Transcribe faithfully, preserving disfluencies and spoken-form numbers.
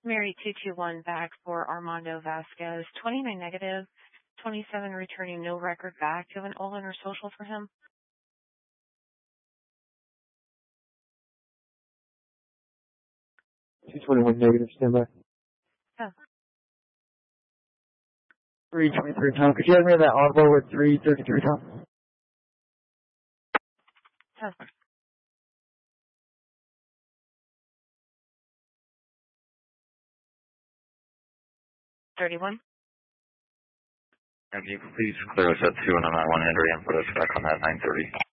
Mary two two one back for Armando Vasquez. twenty-nine negative, twenty-seven returning no record back. Do you have an Olin or social for him? two twenty-one negative, standby. Oh. three twenty-three, Tom. Could you have me on that envoy with three thirty-three, Tom? Oh. thirty-one. Can you please clear us at two and on that one, Henry, and put us back on that nine thirty?